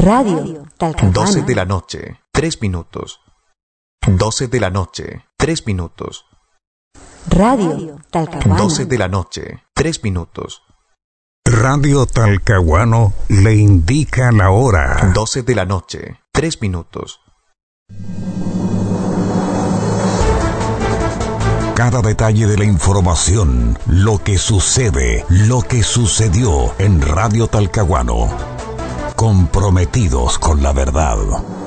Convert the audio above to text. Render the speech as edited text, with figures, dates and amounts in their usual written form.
Radio Talcahuano. 12 de la noche, 3 minutos. 12 de la noche, 3 minutos. Radio Talcahuano. 12 de la noche, 3 minutos. Radio Talcahuano le indica la hora. 12 de la noche, 3 minutos. Cada detalle de la información, lo que sucede, lo que sucedió en Radio Talcahuano. Comprometidos con la verdad.